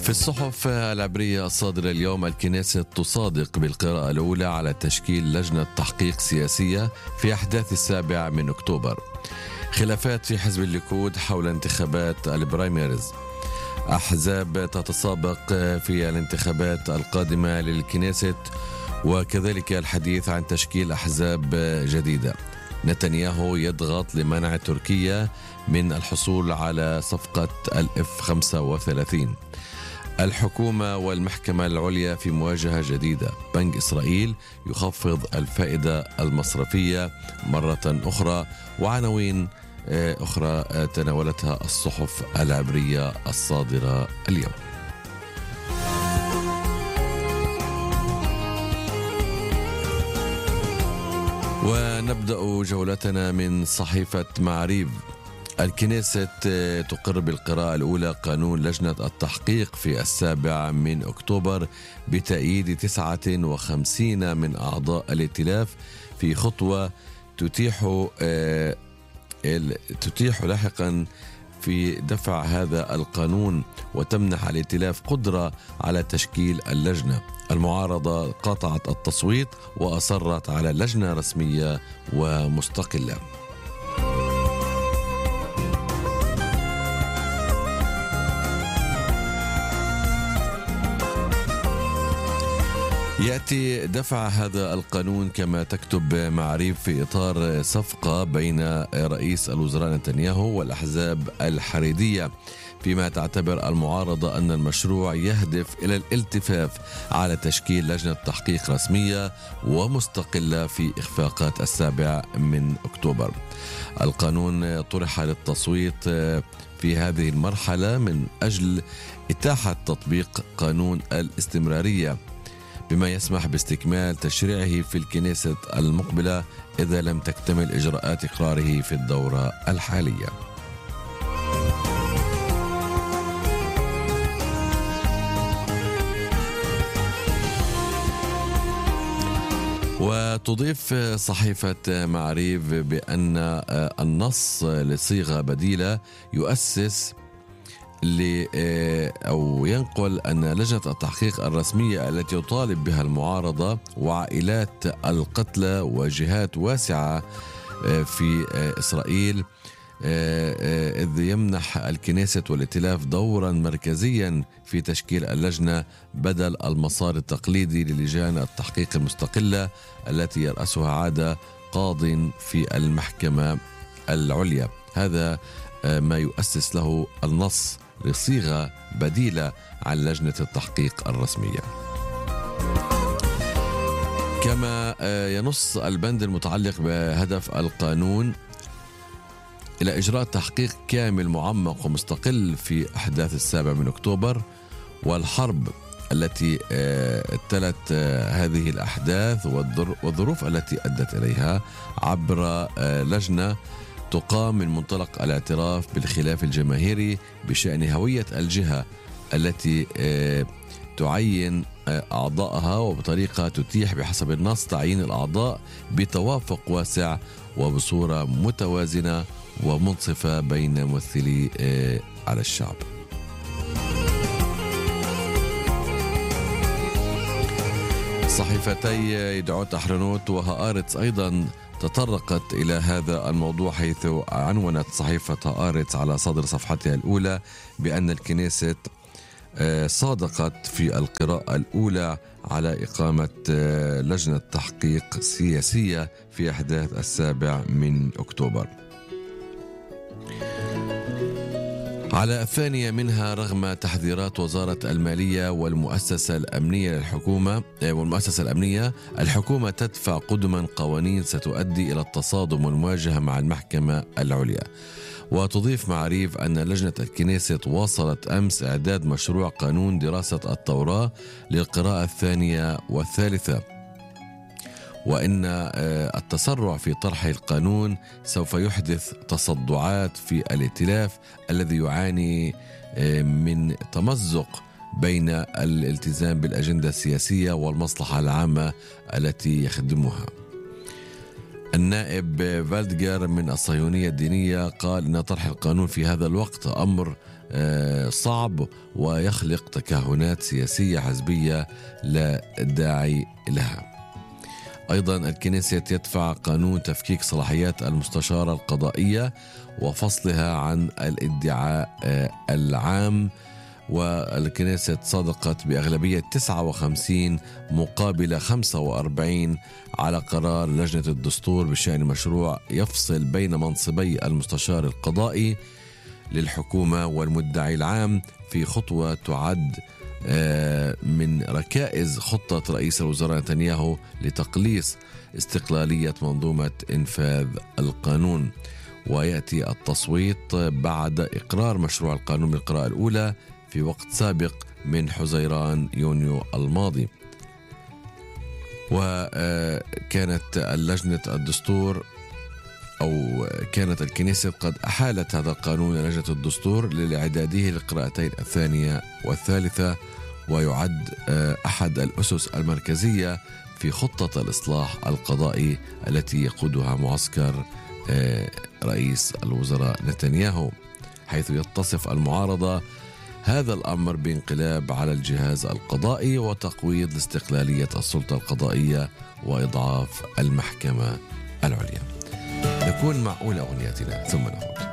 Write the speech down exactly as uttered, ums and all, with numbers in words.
في الصحف العبرية الصادرة اليوم، الكنيسة تصادق بالقراءة الأولى على تشكيل لجنة تحقيق سياسية في أحداث السابع من أكتوبر. خلافات في حزب الليكود حول انتخابات البرايميرز. أحزاب تتسابق في الانتخابات القادمة للكنيسة، وكذلك الحديث عن تشكيل أحزاب جديدة. نتنياهو يضغط لمنع تركيا من الحصول على صفقة الإف خمسة وثلاثين. الحكومة والمحكمة العليا في مواجهة جديدة. بنك إسرائيل يخفض الفائدة المصرفية مرة أخرى، وعناوين أخرى تناولتها الصحف العبرية الصادرة اليوم. ونبدأ جولتنا من صحيفة معاريف. الكنيسة تقر بالقراءة الأولى قانون لجنة التحقيق في السابع من أكتوبر بتأييد تسعة وخمسين من أعضاء الائتلاف، في خطوة تتيح تتيح لاحقا في دفع هذا القانون وتمنح الائتلاف قدرة على تشكيل اللجنة. المعارضة قاطعت التصويت وأصرت على لجنة رسمية ومستقلة. يأتي دفع هذا القانون كما تكتب معاريف في إطار صفقة بين رئيس الوزراء نتنياهو والأحزاب الحريدية، فيما تعتبر المعارضة أن المشروع يهدف إلى الالتفاف على تشكيل لجنة تحقيق رسمية ومستقلة في إخفاقات السابع من أكتوبر. القانون طرح للتصويت في هذه المرحلة من أجل إتاحة تطبيق قانون الاستمرارية، بما يسمح باستكمال تشريعه في الكنيسة المقبلة إذا لم تكتمل إجراءات إقراره في الدورة الحالية. وتضيف صحيفة معاريف بأن النص لصيغة بديلة يؤسس أو ينقل أن لجنة التحقيق الرسمية التي يطالب بها المعارضة وعائلات القتلى وجهات واسعة في إسرائيل، إذ يمنح الكنيسة والائتلاف دورا مركزيا في تشكيل اللجنة بدل المسار التقليدي للجان التحقيق المستقلة التي يرأسها عادة قاض في المحكمة العليا. هذا ما يؤسس له النص لصيغة بديلة عن لجنة التحقيق الرسمية. كما ينص البند المتعلق بهدف القانون إلى إجراء تحقيق كامل معمق ومستقل في أحداث السابع من أكتوبر والحرب التي تلت هذه الأحداث والظروف التي أدت إليها، عبر لجنة تقام من منطلق الاعتراف بالخلاف الجماهيري بشأن هوية الجهة التي تعين أعضائها، وبطريقة تتيح بحسب النص تعيين الأعضاء بتوافق واسع وبصورة متوازنة ومنصفة بين ممثلي على الشعب. صحيفتي يدعوت أحرنوت وهآرتس أيضا تطرقت إلى هذا الموضوع، حيث عنونت صحيفة هآرتس على صدر صفحتها الأولى بأن الكنيسة صادقت في القراءة الأولى على إقامة لجنة تحقيق سياسية في أحداث السابع من أكتوبر. على الثانية منها، رغم تحذيرات وزارة المالية والمؤسسة الأمنية للحكومة والمؤسسة الأمنية، الحكومة تدفع قدما قوانين ستؤدي إلى التصادم والمواجهة مع المحكمة العليا. وتضيف معاريف أن لجنة الكنيسة واصلت أمس إعداد مشروع قانون دراسة التوراة للقراءة الثانية والثالثة، وإن التسرع في طرح القانون سوف يحدث تصدعات في الائتلاف الذي يعاني من تمزق بين الالتزام بالأجندة السياسية والمصلحة العامة التي يخدمها. النائب فالدجر من الصهيونية الدينية قال إن طرح القانون في هذا الوقت أمر صعب ويخلق تكهنات سياسية حزبية لا داعي لها. أيضا الكنيسة يدفع قانون تفكيك صلاحيات المستشارة القضائية وفصلها عن الادعاء العام، والكنيسة صادقت بأغلبية تسعة وخمسين مقابل خمسة وأربعين على قرار لجنة الدستور بشأن مشروع يفصل بين منصبي المستشار القضائي للحكومة والمدعي العام، في خطوة تعد من ركائز خطة رئيس الوزراء نتنياهو لتقليص استقلالية منظومة إنفاذ القانون. ويأتي التصويت بعد إقرار مشروع القانون بالقراءة الأولى في وقت سابق من حزيران يونيو الماضي. وكانت اللجنة الدستور أو كانت الكنيسة قد أحالت هذا القانون لجنة الدستور لإعداده للقراءتين الثانية والثالثة، ويعد أحد الأسس المركزية في خطة الإصلاح القضائي التي يقودها معسكر رئيس الوزراء نتنياهو، حيث يتصف المعارضة هذا الأمر بانقلاب على الجهاز القضائي وتقويض لاستقلالية السلطة القضائية وإضعاف المحكمة العليا. نكون مع أولى أغنياتنا ثم نعود.